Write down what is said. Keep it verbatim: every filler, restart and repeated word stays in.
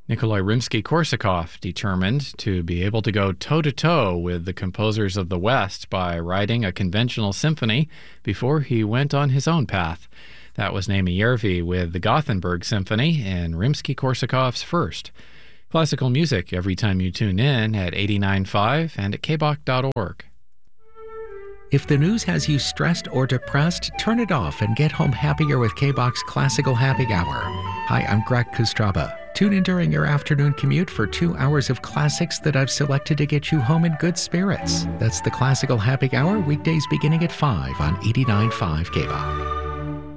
Nikolai Rimsky-Korsakov determined to be able to go toe-to-toe with the composers of the West by writing a conventional symphony before he went on his own path. That was Naomi Järvi with the Gothenburg Symphony and Rimsky-Korsakov's first. Classical music every time you tune in at eighty-nine point five and at k b o c dot org. If the news has you stressed or depressed, turn it off and get home happier with K B O C's Classical Happy Hour. Hi, I'm Greg Kustraba. Tune in during your afternoon commute for two hours of classics that I've selected to get you home in good spirits. That's the Classical Happy Hour, weekdays beginning at five on eighty-nine point five K B O C.